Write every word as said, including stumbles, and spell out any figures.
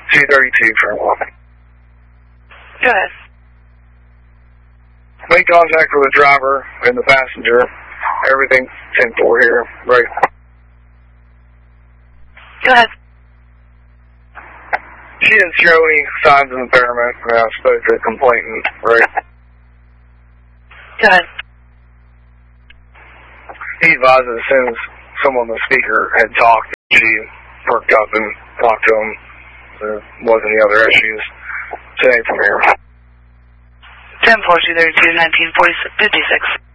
two thirty-two for a while. Go ahead. Make contact with the driver and the passenger. Everything ten four here, right? Go ahead. She didn't show any signs of impairment. I spoke to the complainant, right? Go ahead. He advised that as soon as someone on the speaker had talked, she perked up and talked to him. There wasn't any other issues. Today from here. ten four two thirty-two, nineteen forty-six, fifty-six.